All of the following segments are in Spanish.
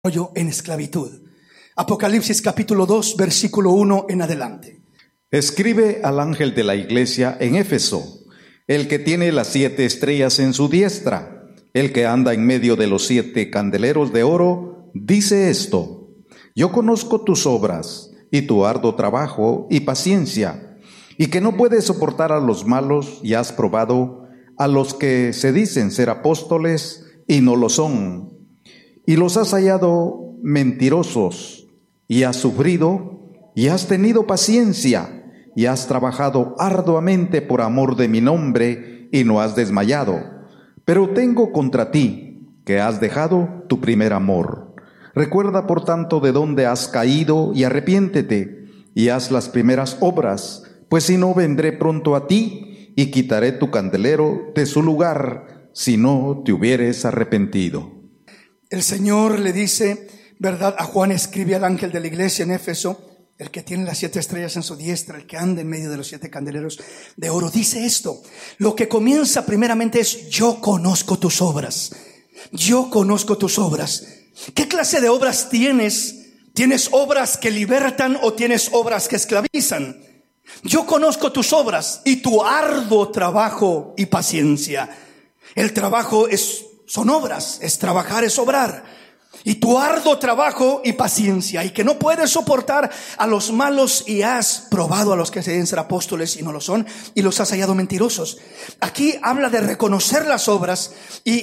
En esclavitud. Apocalipsis capítulo 2, versículo 1 en adelante. Escribe al ángel de la iglesia en Éfeso, el que tiene las 7 estrellas en su diestra, el que anda en medio de los 7 candeleros de oro, dice esto: yo conozco tus obras y tu arduo trabajo y paciencia, y que no puedes soportar a los malos, y has probado a los que se dicen ser apóstoles y no lo son, y los has hallado mentirosos, y has sufrido, y has tenido paciencia, y has trabajado arduamente por amor de mi nombre, y no has desmayado. Pero tengo contra ti, que has dejado tu primer amor. Recuerda, por tanto, de dónde has caído, y arrepiéntete, y haz las primeras obras, pues si no, vendré pronto a ti, y quitaré tu candelero de su lugar, si no te hubieres arrepentido. El Señor le dice, ¿verdad? A Juan escribe al ángel de la iglesia en Éfeso, el que tiene las 7 estrellas en su diestra, el que anda en medio de los 7 candeleros de oro. Dice esto, lo que comienza primeramente es: yo conozco tus obras. Yo conozco tus obras. ¿Qué clase de obras tienes? ¿Tienes obras que libertan o tienes obras que esclavizan? Yo conozco tus obras y tu arduo trabajo y paciencia. El trabajo son obras, es trabajar, es obrar. Y tu arduo trabajo y paciencia, y que no puedes soportar a los malos, y has probado a los que se dicen ser apóstoles y no lo son, y los has hallado mentirosos. Aquí habla de reconocer las obras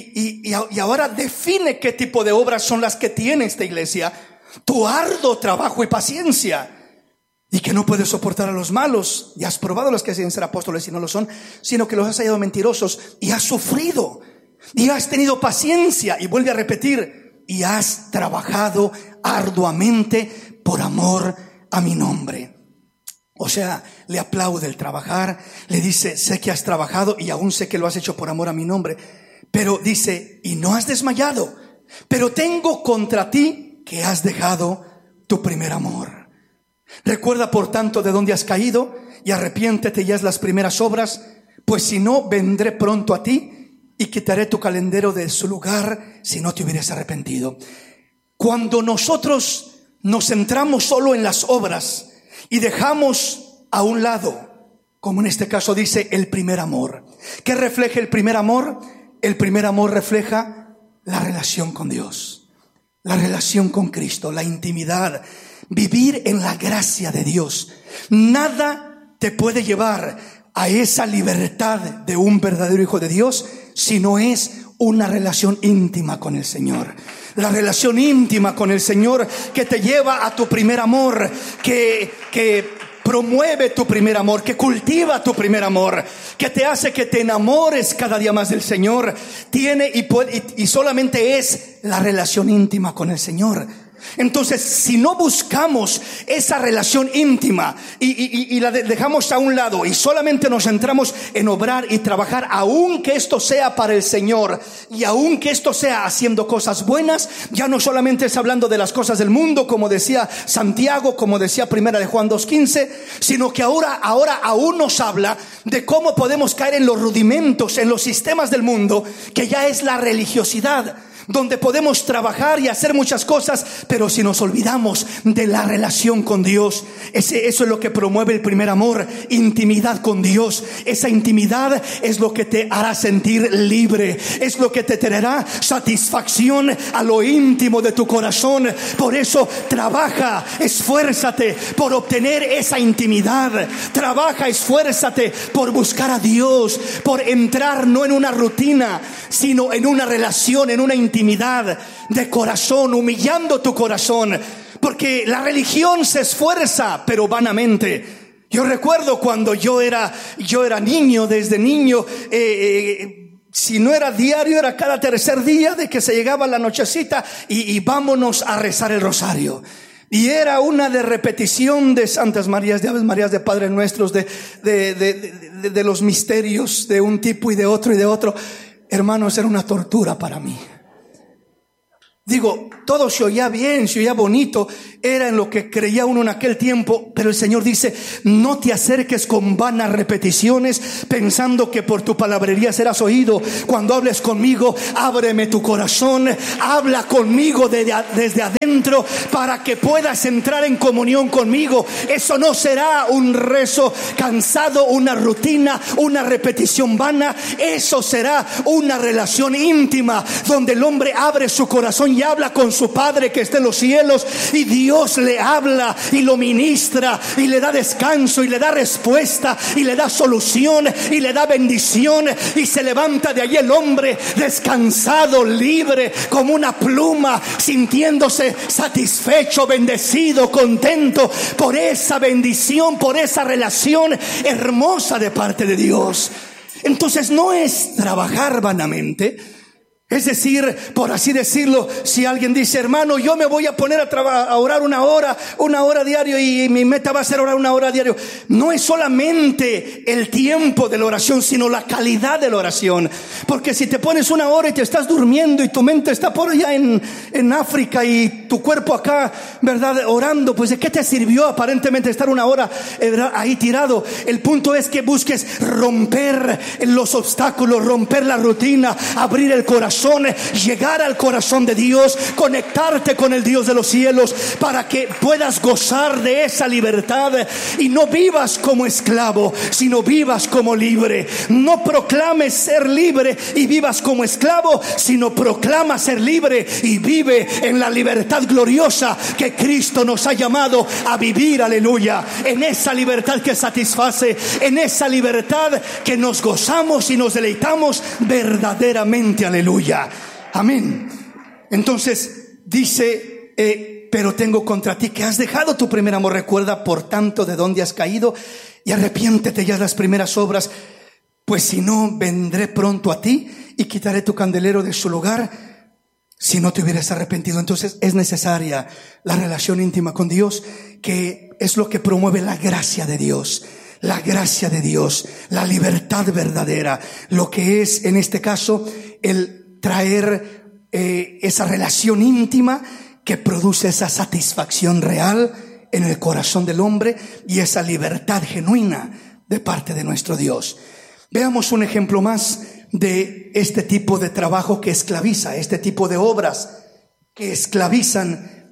y ahora define qué tipo de obras son las que tiene esta iglesia. Tu arduo trabajo y paciencia, y que no puedes soportar a los malos, y has probado a los que se dicen ser apóstoles y no lo son, sino que los has hallado mentirosos, y has sufrido, y has tenido paciencia, y vuelve a repetir, y has trabajado arduamente por amor a mi nombre. O sea, le aplaude el trabajar, le dice: sé que has trabajado y aún sé que lo has hecho por amor a mi nombre. Pero dice: y no has desmayado, pero tengo contra ti que has dejado tu primer amor. Recuerda, por tanto, de dónde has caído, y arrepiéntete y haz las primeras obras, pues si no, vendré pronto a ti y quitaré tu candelero de su lugar, si no te hubieras arrepentido. Cuando nosotros nos centramos solo en las obras y dejamos a un lado, como en este caso dice, el primer amor. ¿Qué refleja el primer amor? El primer amor refleja la relación con Dios, la relación con Cristo, la intimidad, vivir en la gracia de Dios. Nada te puede llevar a esa libertad de un verdadero hijo de Dios si no es una relación íntima con el Señor. La relación íntima con el Señor que te lleva a tu primer amor, que promueve tu primer amor, que cultiva tu primer amor, que te hace que te enamores cada día más del Señor. Tiene y solamente es la relación íntima con el Señor. Entonces, si no buscamos esa relación íntima y la dejamos a un lado y solamente nos centramos en obrar y trabajar, aun que esto sea para el Señor y aun que esto sea haciendo cosas buenas, ya no solamente es hablando de las cosas del mundo, como decía Santiago, como decía Primera de Juan 2:15, sino que ahora aún nos habla de cómo podemos caer en los rudimentos, en los sistemas del mundo, que ya es la religiosidad, donde podemos trabajar y hacer muchas cosas, pero si nos olvidamos de la relación con Dios, eso es lo que promueve el primer amor, intimidad con Dios. Esa intimidad es lo que te hará sentir libre, es lo que te traerá satisfacción a lo íntimo de tu corazón. Por eso trabaja, esfuérzate por obtener esa intimidad. Trabaja, esfuérzate por buscar a Dios, por entrar no en una rutina, sino en una relación, en una intimidad de corazón, humillando tu corazón, porque la religión se esfuerza, pero vanamente. Yo recuerdo cuando yo era niño, desde niño, si no era diario, era cada tercer día de que se llegaba la nochecita y vámonos a rezar el rosario. Y era una de repetición de Santas Marías, de Aves Marías, de Padres Nuestros, de los misterios de un tipo y de otro y de otro. Hermanos, era una tortura para mí. Digo, todo se oía bien, se oía bonito, era en lo que creía uno en aquel tiempo, pero el Señor dice: no te acerques con vanas repeticiones pensando que por tu palabrería serás oído. Cuando hables conmigo, ábreme tu corazón, habla conmigo desde adentro para que puedas entrar en comunión conmigo. Eso no será un rezo cansado, una rutina, una repetición vana. Eso será una relación íntima donde el hombre abre su corazón y habla con su Padre que está en los cielos, y Dios le habla y lo ministra y le da descanso y le da respuesta y le da solución y le da bendición, y se levanta de allí el hombre descansado, libre como una pluma, sintiéndose satisfecho, bendecido, contento por esa bendición, por esa relación hermosa de parte de Dios. Entonces no es trabajar vanamente. Es decir, por así decirlo, si alguien dice: hermano, yo me voy a poner a orar una hora diario, y mi meta va a ser orar una hora diario. No es solamente el tiempo de la oración, sino la calidad de la oración. Porque si te pones una hora y te estás durmiendo y tu mente está por allá en África y tu cuerpo acá, ¿verdad?, orando, pues ¿de qué te sirvió aparentemente estar una hora ahí tirado? El punto es que busques romper los obstáculos, romper la rutina, abrir el corazón, llegar al corazón de Dios, conectarte con el Dios de los cielos, para que puedas gozar de esa libertad y no vivas como esclavo, sino vivas como libre. No proclames ser libre y vivas como esclavo, sino proclama ser libre y vive en la libertad gloriosa que Cristo nos ha llamado a vivir. Aleluya. En esa libertad que satisface, en esa libertad que nos gozamos y nos deleitamos verdaderamente. Aleluya. Amén. Entonces dice: pero tengo contra ti que has dejado tu primer amor. Recuerda por tanto de dónde has caído y arrepiéntete ya de las primeras obras, pues si no, vendré pronto a ti y quitaré tu candelero de su lugar si no te hubieras arrepentido. Entonces es necesaria la relación íntima con Dios, que es lo que promueve la gracia de Dios. La gracia de Dios, la libertad verdadera, lo que es en este caso el traer esa relación íntima que produce esa satisfacción real en el corazón del hombre y esa libertad genuina de parte de nuestro Dios. Veamos un ejemplo más de este tipo de trabajo que esclaviza, este tipo de obras que esclavizan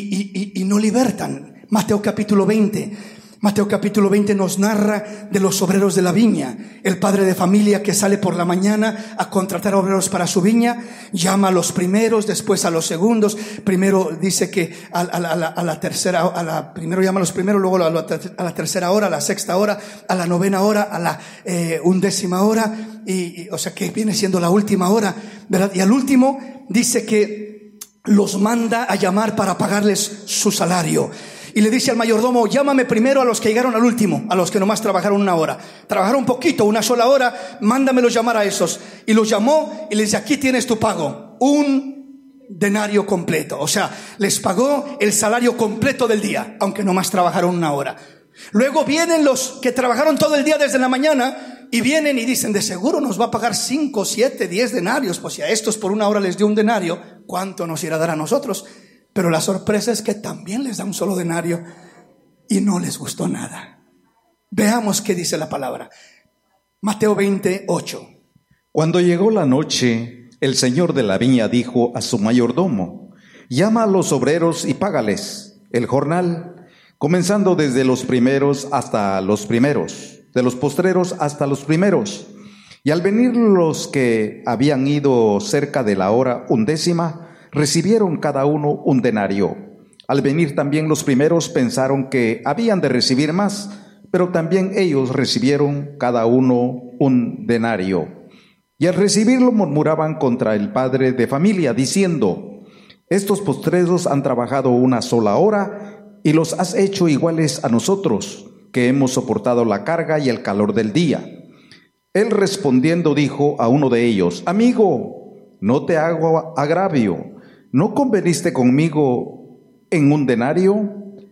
y no libertan. Mateo capítulo 20. Mateo capítulo 20 nos narra de los obreros de la viña. El padre de familia que sale por la mañana a contratar obreros para su viña, llama a los primeros, después a los segundos. Primero dice que primero llama a los primeros, luego a la tercera hora, a la sexta hora, a la novena hora, a la 11ª hora, o sea que viene siendo la última hora, ¿verdad? Y al último dice que los manda a llamar para pagarles su salario. Y le dice al mayordomo: llámame primero a los que llegaron al último, a los que nomás trabajaron una hora. Trabajaron poquito, una sola hora, mándamelos llamar a esos. Y los llamó y les dice: aquí tienes tu pago, un denario completo. O sea, les pagó el salario completo del día, aunque nomás trabajaron una hora. Luego vienen los que trabajaron todo el día desde la mañana y vienen y dicen: de seguro nos va a pagar 5, 7, 10 denarios. Pues si a estos por una hora les dio un denario, ¿cuánto nos irá a dar a nosotros? Pero la sorpresa es que también les da un solo denario y no les gustó nada. Veamos qué dice la palabra. Mateo 20:8. Cuando llegó la noche, el señor de la viña dijo a su mayordomo: llama a los obreros y págales el jornal, comenzando desde los primeros hasta los primeros, de los postreros hasta los primeros. Y al venir los que habían ido cerca de la hora 11ª, recibieron cada uno un denario. Al venir también los primeros pensaron que habían de recibir más, pero también ellos recibieron cada uno un denario. Y al recibirlo murmuraban contra el padre de familia, diciendo: estos postreros han trabajado una sola hora y los has hecho iguales a nosotros, que hemos soportado la carga y el calor del día. Él respondiendo dijo a uno de ellos: amigo, no te hago agravio. ¿No conveniste conmigo en un denario?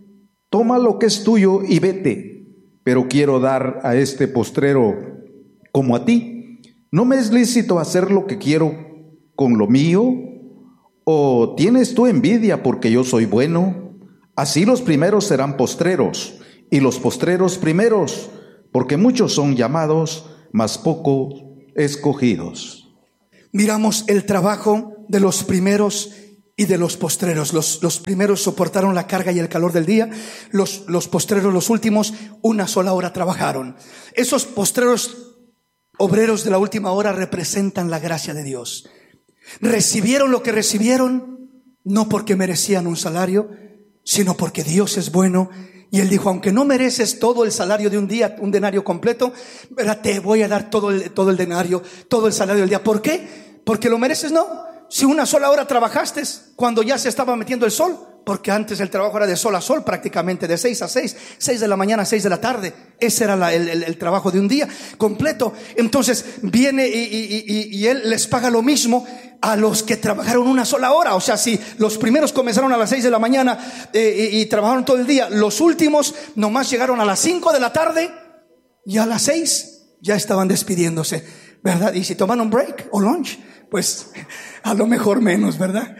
Toma lo que es tuyo y vete. Pero quiero dar a este postrero como a ti. ¿No me es lícito hacer lo que quiero con lo mío? ¿O tienes tú envidia porque yo soy bueno? Así los primeros serán postreros, y los postreros primeros, porque muchos son llamados, mas pocos escogidos. Miramos el trabajo de los primeros y de los postreros. Los primeros soportaron la carga y el calor del día. Los postreros, los últimos, una sola hora trabajaron. Esos postreros obreros de la última hora representan la gracia de Dios. Recibieron lo que recibieron, no porque merecían un salario, sino porque Dios es bueno. Y Él dijo, aunque no mereces todo el salario de un día, un denario completo, ¿verdad? Te voy a dar todo el denario, todo el salario del día. ¿Por qué? ¿Porque lo mereces? No. Si una sola hora trabajaste cuando ya se estaba metiendo el sol, porque antes el trabajo era de sol a sol prácticamente, de 6 a 6, 6 de la mañana a 6 de la tarde. Ese era el trabajo de un día completo. Entonces viene y Él les paga lo mismo a los que trabajaron una sola hora. O sea, si los primeros comenzaron a las 6 de la mañana y trabajaron todo el día, los últimos nomás llegaron a las 5 de la tarde y a las 6 ya estaban despidiéndose, ¿verdad? Y si toman un break o lunch, pues a lo mejor menos, ¿verdad?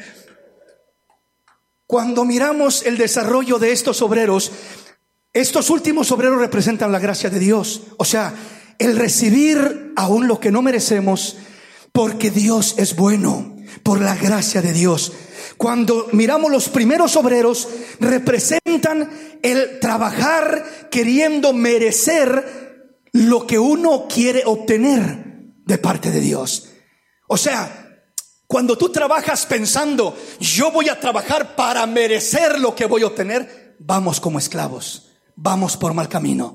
Cuando miramos el desarrollo de estos obreros, estos últimos obreros representan la gracia de Dios. O sea, el recibir aún lo que no merecemos, porque Dios es bueno, por la gracia de Dios. Cuando miramos los primeros obreros, representan el trabajar queriendo merecer lo que uno quiere obtener de parte de Dios. O sea, cuando tú trabajas pensando, yo voy a trabajar para merecer lo que voy a obtener, vamos como esclavos, vamos por mal camino.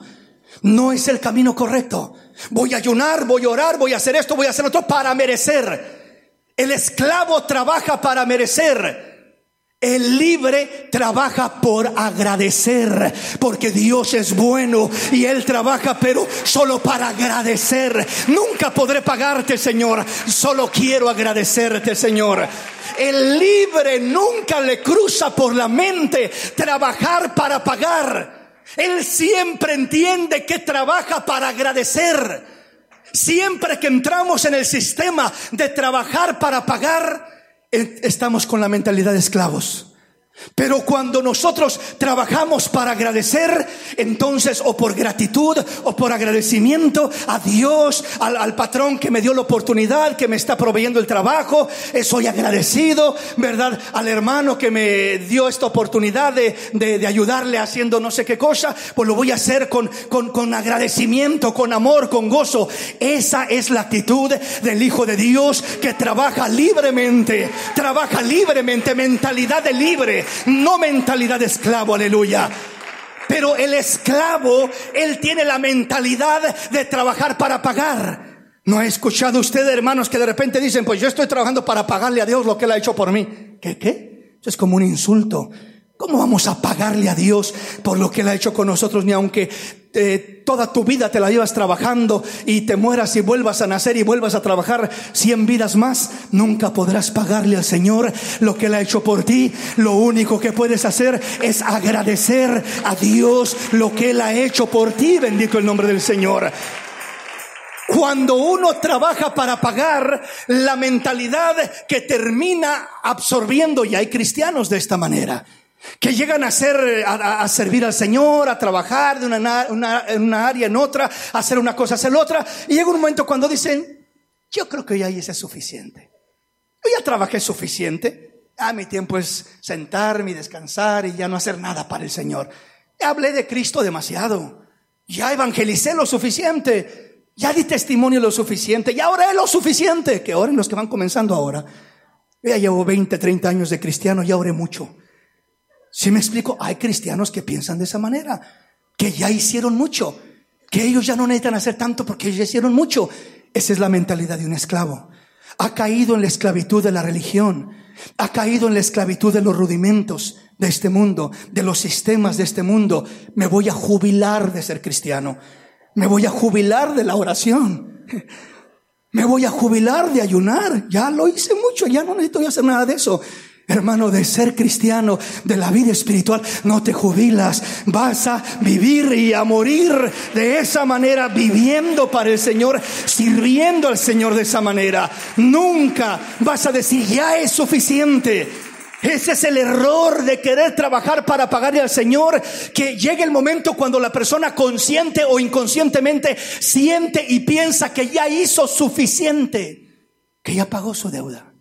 No es el camino correcto. Voy a ayunar, voy a orar, voy a hacer esto, voy a hacer otro para merecer. El esclavo trabaja para merecer. El libre trabaja por agradecer, porque Dios es bueno y Él trabaja pero solo para agradecer. Nunca podré pagarte, Señor, solo quiero agradecerte, Señor. El libre nunca le cruza por la mente trabajar para pagar. Él siempre entiende que trabaja para agradecer. Siempre que entramos en el sistema de trabajar para pagar, estamos con la mentalidad de esclavos. Pero cuando nosotros trabajamos para agradecer, entonces o por gratitud o por agradecimiento a Dios, al patrón que me dio la oportunidad, que me está proveyendo el trabajo, soy agradecido, ¿verdad? Al hermano que me dio esta oportunidad de ayudarle haciendo no sé qué cosa, pues lo voy a hacer con agradecimiento, con amor, con gozo. Esa es la actitud del Hijo de Dios, que trabaja libremente, mentalidad de libre, no mentalidad de esclavo, aleluya. Pero el esclavo, él tiene la mentalidad de trabajar para pagar. ¿No ha escuchado usted, hermanos, que de repente dicen, pues yo estoy trabajando para pagarle a Dios lo que Él ha hecho por mí? ¿Qué? Eso es como un insulto. ¿Cómo vamos a pagarle a Dios por lo que Él ha hecho con nosotros? Ni aunque toda tu vida te la llevas trabajando y te mueras y vuelvas a nacer y vuelvas a trabajar 100 vidas más, nunca podrás pagarle al Señor lo que Él ha hecho por ti. Lo único que puedes hacer es agradecer a Dios lo que Él ha hecho por ti. Bendito el nombre del Señor. Cuando uno trabaja para pagar, la mentalidad que termina absorbiendo, y hay cristianos de esta manera, que llegan a servir al Señor, a trabajar de una área en otra, a hacer una cosa, hacer la otra, y llega un momento cuando dicen, yo creo que ya hice suficiente, yo ya trabajé suficiente, mi tiempo es sentarme y descansar y ya no hacer nada para el Señor. Ya hablé de Cristo demasiado, ya evangelicé lo suficiente, ya di testimonio lo suficiente, ya oré lo suficiente. Que oren los que van comenzando ahora. Ya llevo 20, 30 años de cristiano, ya oré mucho. ¿Sí me explico? Hay cristianos que piensan de esa manera, que ya hicieron mucho, que ellos ya no necesitan hacer tanto porque ellos ya hicieron mucho. Esa es la mentalidad de un esclavo. Ha caído en la esclavitud de la religión, ha caído en la esclavitud de los rudimentos de este mundo, de los sistemas de este mundo. Me voy a jubilar de ser cristiano, me voy a jubilar de la oración, me voy a jubilar de ayunar. Ya lo hice mucho, ya no necesito hacer nada de eso. Hermano, de ser cristiano, de la vida espiritual, no te jubilas. Vas a vivir y a morir de esa manera, viviendo para el Señor, sirviendo al Señor de esa manera. Nunca vas a decir, ya es suficiente. Ese es el error de querer trabajar para pagarle al Señor, que llega el momento cuando la persona consciente o inconscientemente siente y piensa que ya hizo suficiente, que ya pagó su deuda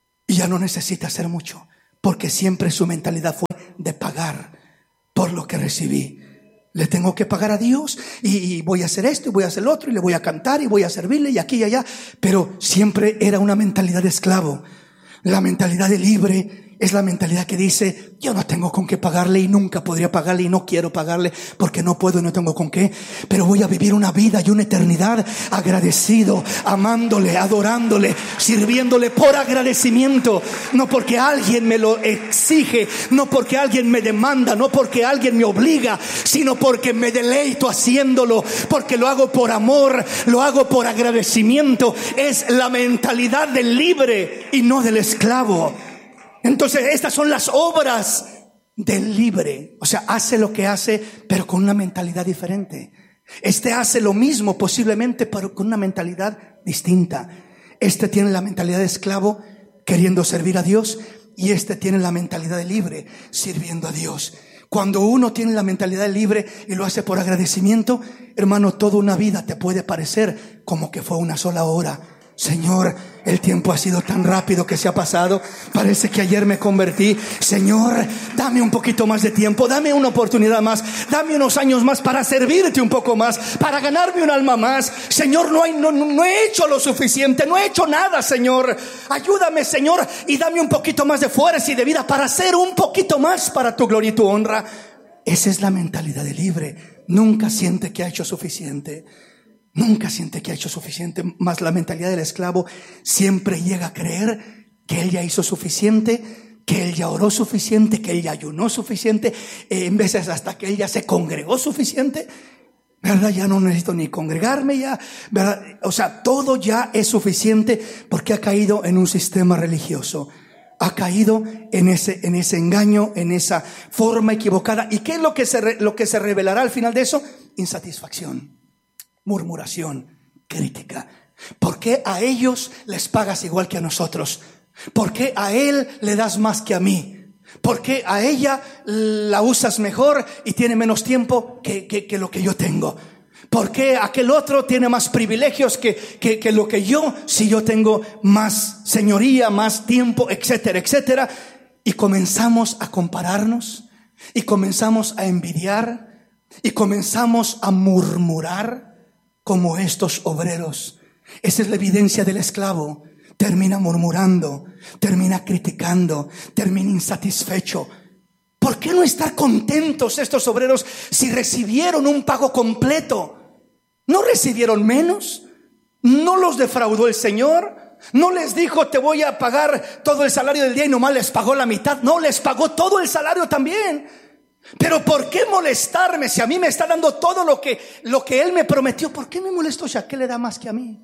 y ya no necesita hacer mucho, porque siempre su mentalidad fue de pagar por lo que recibí. Le tengo que pagar a Dios y voy a hacer esto y voy a hacer lo otro y le voy a cantar y voy a servirle y aquí y allá, pero siempre era una mentalidad de esclavo. La mentalidad de libre es la mentalidad que dice: yo no tengo con qué pagarle y nunca podría pagarle y no quiero pagarle porque no puedo y no tengo con qué, pero voy a vivir una vida y una eternidad agradecido, amándole, adorándole, sirviéndole por agradecimiento, no porque alguien me lo exige, no porque alguien me demanda, no porque alguien me obliga, sino porque me deleito haciéndolo, porque lo hago por amor, lo hago por agradecimiento. Es la mentalidad del libre y no del esclavo. Entonces estas son las obras del libre. O sea, hace lo que hace, pero con una mentalidad diferente. Este hace lo mismo posiblemente, pero con una mentalidad distinta. Este tiene la mentalidad de esclavo, queriendo servir a Dios, y este tiene la mentalidad de libre, sirviendo a Dios. Cuando uno tiene la mentalidad de libre y lo hace por agradecimiento, hermano, toda una vida te puede parecer como que fue una sola hora. Señor, el tiempo ha sido tan rápido que se ha pasado. Parece que ayer me convertí. Señor, dame un poquito más de tiempo, dame una oportunidad más, dame unos años más para servirte un poco más, para ganarme un alma más. Señor, no he hecho lo suficiente, no he hecho nada, Señor. Ayúdame, Señor, y dame un poquito más de fuerza y de vida para hacer un poquito más para tu gloria y tu honra. Esa es la mentalidad de libre. Nunca siente que ha hecho suficiente. Nunca siente que ha hecho suficiente. Más la mentalidad del esclavo siempre llega a creer que él ya hizo suficiente, que él ya oró suficiente, que él ya ayunó suficiente, en veces hasta que él ya se congregó suficiente, ¿verdad? Ya no necesito ni congregarme ya, ¿verdad? O sea, todo ya es suficiente, porque ha caído en un sistema religioso. Ha caído en ese engaño, en esa forma equivocada. ¿Y qué es lo que se revelará al final de eso? Insatisfacción, murmuración, crítica. ¿Por qué a ellos les pagas igual que a nosotros? ¿Por qué a él le das más que a mí? ¿Por qué a ella la usas mejor y tiene menos tiempo que lo que yo tengo? ¿Por qué aquel otro tiene más privilegios que lo que yo, si yo tengo más señoría, más tiempo, etcétera, etcétera? Y comenzamos a compararnos, y comenzamos a envidiar, y comenzamos a murmurar como estos obreros. Esa es la evidencia del esclavo. Termina murmurando, termina criticando, termina insatisfecho. ¿Por qué no estar contentos estos obreros si recibieron un pago completo? ¿No recibieron menos? ¿No los defraudó el Señor? ¿No les dijo te voy a pagar todo el salario del día y nomás les pagó la mitad? No, les pagó todo el salario también. Pero ¿por qué molestarme si a mí me está dando todo lo que Él me prometió? ¿Por qué me molesto si a qué le da más que a mí?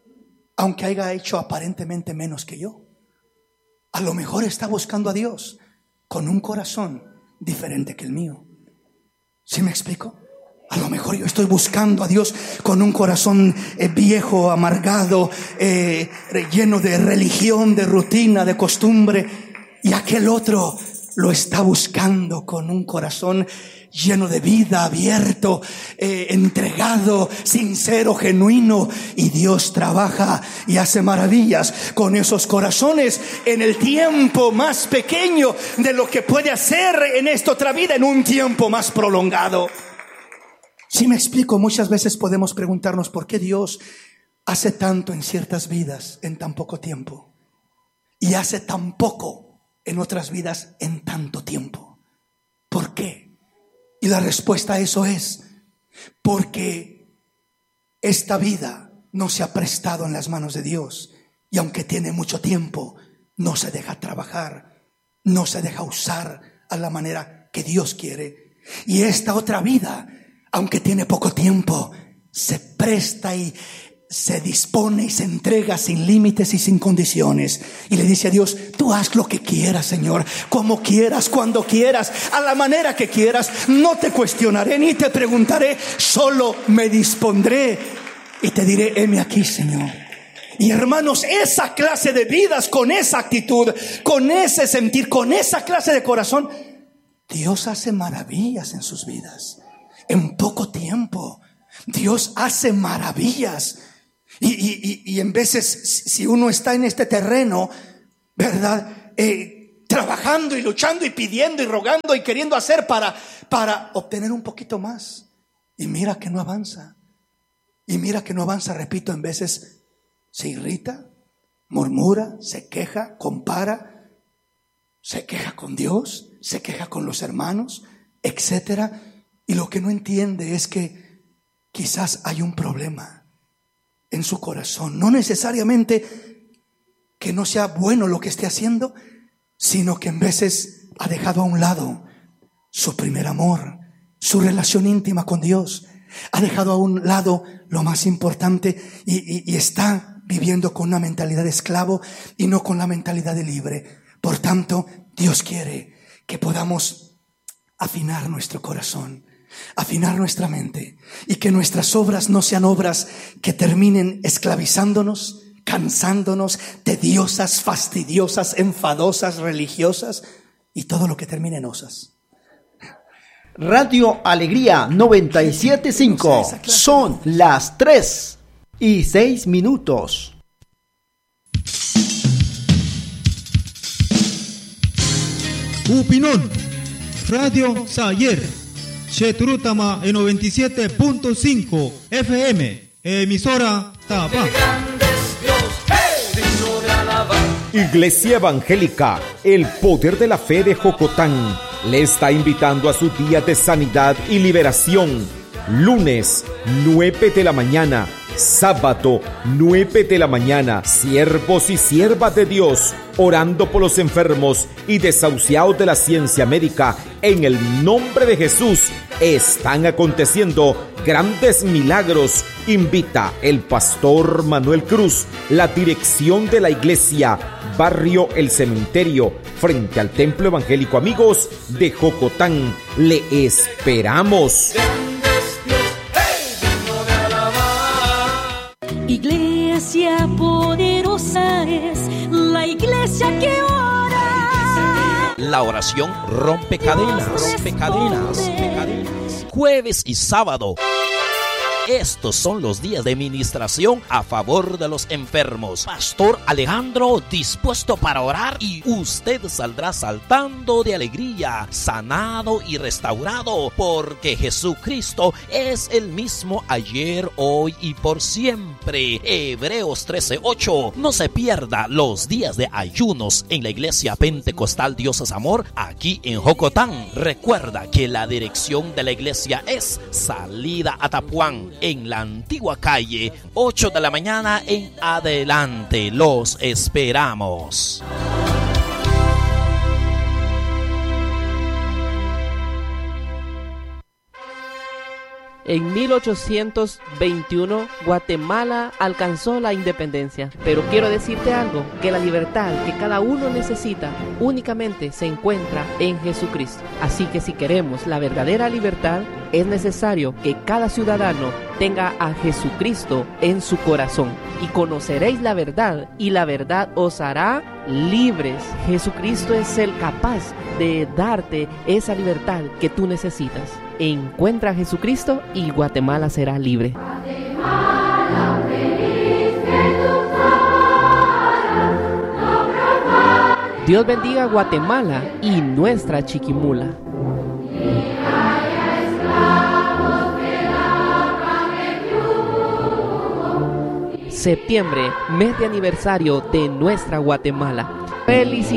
Aunque haya hecho aparentemente menos que yo. A lo mejor está buscando a Dios con un corazón diferente que el mío. ¿Sí me explico? A lo mejor yo estoy buscando a Dios con un corazón viejo, amargado, lleno de religión, de rutina, de costumbre, y aquel otro lo está buscando con un corazón lleno de vida, abierto, entregado, sincero, genuino. Y Dios trabaja y hace maravillas con esos corazones en el tiempo más pequeño de lo que puede hacer en esta otra vida en un tiempo más prolongado. Si me explico, muchas veces podemos preguntarnos por qué Dios hace tanto en ciertas vidas en tan poco tiempo y hace tan poco en otras vidas en tanto tiempo. ¿Por qué? Y la respuesta a eso es porque esta vida no se ha prestado en las manos de Dios, y aunque tiene mucho tiempo, no se deja trabajar, no se deja usar a la manera que Dios quiere. Y esta otra vida, aunque tiene poco tiempo, se presta y se dispone y se entrega sin límites y sin condiciones, y le dice a Dios: tú haz lo que quieras, Señor, como quieras, cuando quieras, a la manera que quieras. No te cuestionaré ni te preguntaré, solo me dispondré y te diré: heme aquí, Señor, Y hermanos, esa clase de vidas, con esa actitud, con ese sentir, con esa clase de corazón, Dios hace maravillas en sus vidas. En poco tiempo Dios hace maravillas. Y en veces, si uno está en este terreno, ¿verdad? Trabajando y luchando y pidiendo y rogando y queriendo hacer para obtener un poquito más, y mira que no avanza. Y mira que no avanza, repito, en veces se irrita, murmura, se queja, compara, se queja con Dios, se queja con los hermanos, etcétera. Y lo que no entiende es que quizás hay un problema en su corazón. No necesariamente que no sea bueno lo que esté haciendo, sino que en veces ha dejado a un lado su primer amor, su relación íntima con Dios. Ha dejado a un lado lo más importante y está viviendo con una mentalidad de esclavo y no con la mentalidad de libre. Por tanto, Dios quiere que podamos afinar nuestro corazón, afinar nuestra mente, y que nuestras obras no sean obras que terminen esclavizándonos, cansándonos, tediosas, fastidiosas, enfadosas, religiosas y todo lo que termine en osas. Radio Alegría 97.5. Son las 3:06. Upinon, Radio Sayer, Cheturutama en 97.5 FM, emisora Tapa. Iglesia Evangélica, el poder de la fe de Jocotán, le está invitando a su día de sanidad y liberación. Lunes, 9 de la mañana. Sábado, 9 de la mañana. Siervos y siervas de Dios, orando por los enfermos y desahuciados de la ciencia médica. En el nombre de Jesús, están aconteciendo grandes milagros. Invita el pastor Manuel Cruz, la dirección de la iglesia, barrio El Cementerio, frente al Templo Evangélico Amigos de Jocotán. Le esperamos. Iglesia poderosa es la iglesia que ora. La oración rompe cadenas. Jueves y sábado. Estos son los días de ministración a favor de los enfermos. Pastor Alejandro dispuesto para orar y usted saldrá saltando de alegría, sanado y restaurado, porque Jesucristo es el mismo ayer, hoy y por siempre. Hebreos 13:8. No se pierda los días de ayunos en la iglesia Pentecostal Dios es Amor aquí en Jocotán. Recuerda que la dirección de la iglesia es Salida Atapuán, en la antigua calle, 8 de la mañana en adelante. Los esperamos. En 1821, Guatemala alcanzó la independencia. Pero quiero decirte algo, que la libertad que cada uno necesita únicamente se encuentra en Jesucristo. Así que si queremos la verdadera libertad, es necesario que cada ciudadano tenga a Jesucristo en su corazón. Y conoceréis la verdad, y la verdad os hará libres. Jesucristo es el capaz de darte esa libertad que tú necesitas. Encuentra a Jesucristo y Guatemala será libre. Guatemala, feliz que tú trabajas, Dios bendiga a Guatemala y nuestra Chiquimula. Septiembre, mes de aniversario de nuestra Guatemala. ¡Felicidades!